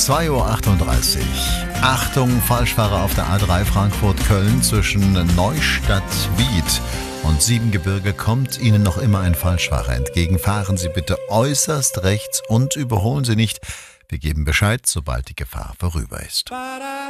2:38 Uhr. Achtung, Falschfahrer auf der A3 Frankfurt-Köln zwischen Neustadt-Wied und Siebengebirge kommt Ihnen noch immer ein Falschfahrer entgegen. Fahren Sie bitte äußerst rechts und überholen Sie nicht. Wir geben Bescheid, sobald die Gefahr vorüber ist.